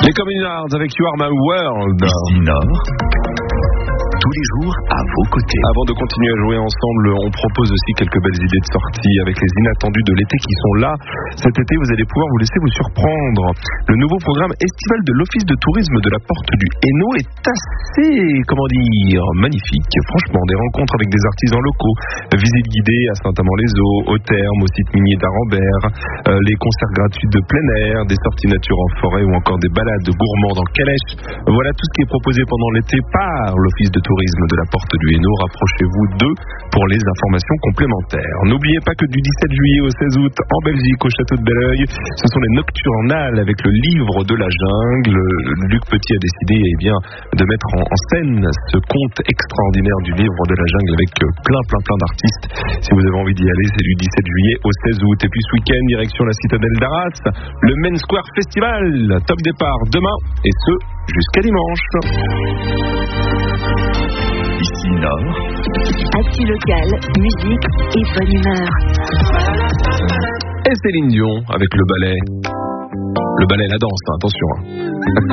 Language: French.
Les Communards avec You Are My World. Ici Nord, tous les jours à vos côtés. Avant de continuer à jouer ensemble, on propose aussi quelques belles idées de sortie avec les inattendus de l'été qui sont là. Cet été, vous allez pouvoir vous laisser vous surprendre. Le nouveau programme estival de l'Office de tourisme de la Porte du Hainaut est assez, magnifique. Franchement, des rencontres avec des artisans locaux, visites guidées à Saint-Amand-les-Eaux, au Terme, au site minier d'Arambert, les concerts gratuits de plein air, des sorties nature en forêt ou encore des balades gourmandes en calèche. Voilà tout ce qui est proposé pendant l'été par l'Office de tourisme de la Porte du Hainaut. Rapprochez-vous d'eux pour les informations complémentaires. N'oubliez pas que du 17 juillet au 16 août en Belgique, au château de Belleuil, ce sont les Nocturnales avec le livre de la jungle. Luc Petit a décidé de mettre en scène ce conte extraordinaire du livre de la jungle avec plein d'artistes. Si vous avez envie d'y aller, c'est du 17 juillet au 16 août. Et puis ce week-end, direction la citadelle d'Arras, le Main Square Festival. Top départ demain et ce jusqu'à dimanche. Ici Nord, actu locale, musique et bonne humeur. Et Céline Dion avec le ballet. Le ballet, la danse, attention.